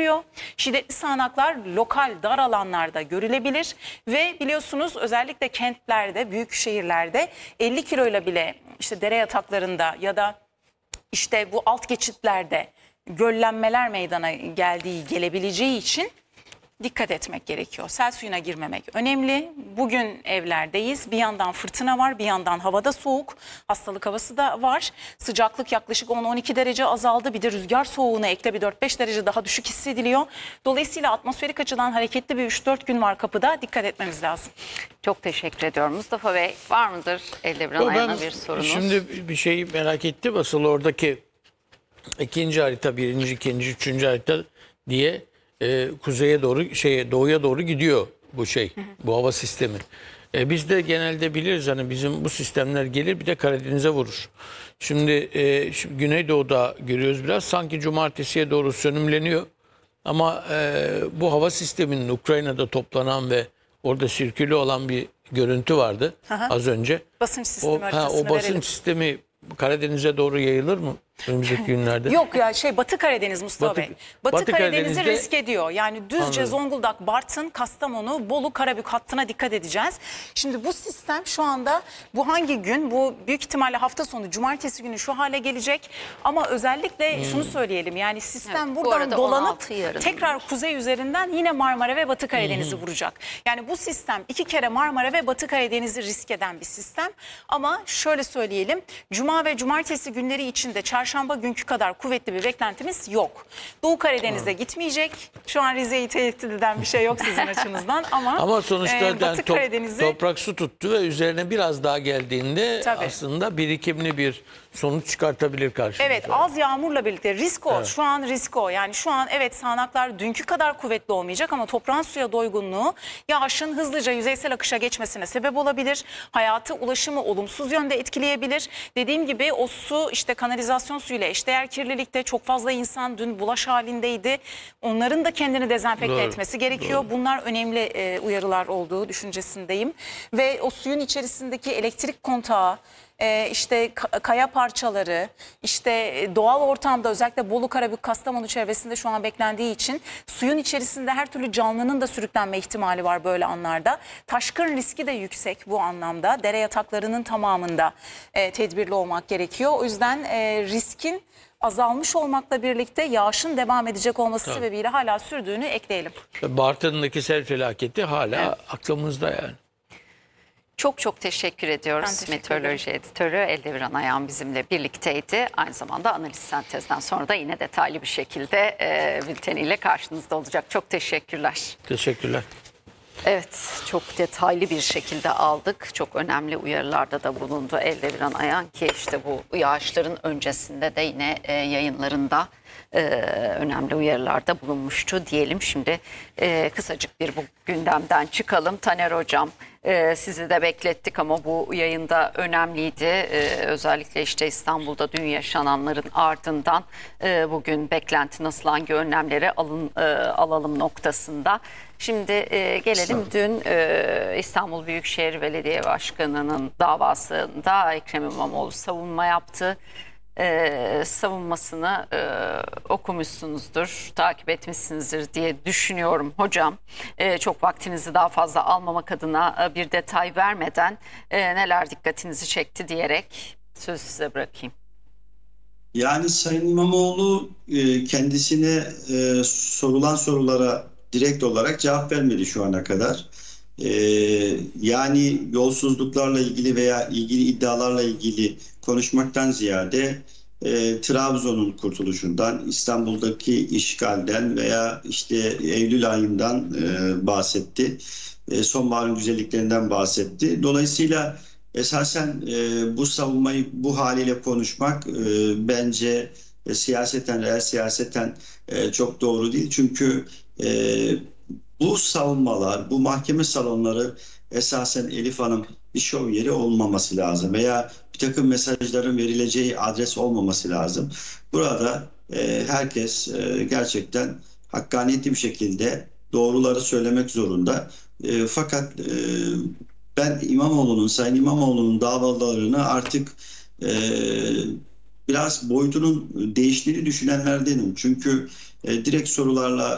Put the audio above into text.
gösteriyor. Şiddetli sağanaklar lokal dar alanlarda görülebilir ve biliyorsunuz özellikle kentlerde, büyük şehirlerde 50 kiloyla bile işte dere yataklarında ya da işte bu alt geçitlerde göllenmeler meydana gelebileceği için dikkat etmek gerekiyor. Sel suyuna girmemek önemli. Bugün evlerdeyiz. Bir yandan fırtına var, bir yandan havada soğuk. Hastalık havası da var. Sıcaklık yaklaşık 10-12 derece azaldı. Bir de rüzgar soğuğuna ekle bir 4-5 derece daha düşük hissediliyor. Dolayısıyla atmosferik açıdan hareketli bir 3-4 gün var kapıda. Dikkat etmemiz lazım. Çok teşekkür ediyorum. Mustafa Bey, var mıdır Eldebran Ayan'a bir sorunuz? Şimdi bir şeyi merak ettim. Asıl oradaki ikinci harita, birinci, ikinci, üçüncü harita diye kuzeye doğru, doğuya doğru gidiyor bu şey, bu hava sistemi. Biz de genelde biliriz hani bizim bu sistemler gelir bir de Karadeniz'e vurur. Şimdi Güneydoğu'da görüyoruz biraz sanki cumartesiye doğru sönümleniyor. Ama bu hava sisteminin Ukrayna'da toplanan ve orada sirkülü olan bir görüntü vardı az önce. Basınç sistemi haritasını o basınç verelim. sistemi Karadeniz'e doğru yayılır mı önümüzdeki günlerde? Yok ya Batı Karadeniz Mustafa Bey. Batı Karadeniz'i Karadeniz'de risk ediyor. Yani Düzce, Anladım. Zonguldak, Bartın, Kastamonu, Bolu, Karabük hattına dikkat edeceğiz. Şimdi bu sistem şu anda bu hangi gün? Bu büyük ihtimalle hafta sonu cumartesi günü şu hale gelecek. Ama özellikle şunu söyleyelim. Yani sistem Evet, bu buradan arada dolanıp 16 yarın. tekrar kuzey üzerinden yine Marmara ve Batı Karadeniz'i vuracak. Yani bu sistem 2 kere Marmara ve Batı Karadeniz'i risk eden bir sistem. Ama şöyle söyleyelim. Cuma ve cumartesi günleri içinde çarşamba günkü kadar kuvvetli bir beklentimiz yok. Doğu Karadeniz'e gitmeyecek. Şu an Rize'yi tehdit eden bir şey yok sizin açınızdan ama sonuçta yani Batı Karadeniz'i toprak su tuttu ve üzerine biraz daha geldiğinde Tabii. aslında birikimli bir sonuç çıkartabilir karşımıza. evet az yağmurla birlikte risk o. Şu an risk o. Yani şu an evet sağanaklar dünkü kadar kuvvetli olmayacak ama toprağın suya doygunluğu yağışın hızlıca yüzeysel akışa geçmesine sebep olabilir. Hayatı, ulaşımı olumsuz yönde etkileyebilir. Dediğim gibi o su işte kanalizasyon suyuyla eşdeğer kirlilikte çok fazla insan dün bulaş halindeydi. Onların da kendini dezenfekte Doğru, etmesi gerekiyor. Bunlar önemli uyarılar olduğu düşüncesindeyim. Ve o suyun içerisindeki elektrik kontağı, işte kaya parçaları, işte doğal ortamda özellikle Bolu, Karabük, Kastamonu çevresinde şu an beklendiği için suyun içerisinde her türlü canlının da sürüklenme ihtimali var böyle anlarda. Taşkın riski de yüksek bu anlamda. Dere yataklarının tamamında tedbirli olmak gerekiyor. O yüzden riskin azalmış olmakla birlikte yağışın devam edecek olması sebebiyle hala sürdüğünü ekleyelim. Bartın'daki sel felaketi hala aklımızda yani. Çok çok teşekkür ediyoruz. Ben teşekkür Meteoroloji editörü Eldebran Ayan bizimle birlikteydi. Aynı zamanda analiz sentezden sonra da yine detaylı bir şekilde bülteniyle karşınızda olacak. Çok teşekkürler. Teşekkürler. Evet, çok detaylı bir şekilde aldık. Çok önemli uyarılarda da bulundu Eldebran Ayan ki işte bu yağışların öncesinde de yine yayınlarında önemli uyarılarda bulunmuştu diyelim. Şimdi kısacık bir bu gündemden çıkalım. Taner Hocam, sizi de beklettik ama bu yayında önemliydi. Özellikle işte İstanbul'da dün yaşananların ardından bugün beklenti nasıl, hangi önlemleri alalım noktasında. Şimdi gelelim dün İstanbul Büyükşehir Belediye Başkanı'nın davasında Ekrem İmamoğlu savunma yaptı. Savunmasını okumuşsunuzdur, takip etmişsinizdir diye düşünüyorum hocam. Çok vaktinizi daha fazla almamak adına bir detay vermeden neler dikkatinizi çekti diyerek sözü size bırakayım. Yani Sayın İmamoğlu kendisine sorulan sorulara direkt olarak cevap vermedi şu ana kadar. Yani yolsuzluklarla ilgili veya ilgili iddialarla ilgili konuşmaktan ziyade Trabzon'un kurtuluşundan, İstanbul'daki işgalden veya işte Eylül ayından bahsetti. Sonbaharın güzelliklerinden bahsetti. Dolayısıyla esasen bu savunmayı bu haliyle konuşmak bence siyaseten, reel siyaseten çok doğru değil. Çünkü bu savunmalar, bu mahkeme salonları esasen Elif Hanım bir şov yeri olmaması lazım veya bir takım mesajların verileceği adres olmaması lazım. Burada herkes gerçekten hakkaniyetli bir şekilde doğruları söylemek zorunda. Fakat ben Sayın İmamoğlu'nun davalarını artık biraz boyutunun değiştiğini düşünenlerdenim. Çünkü direkt sorularla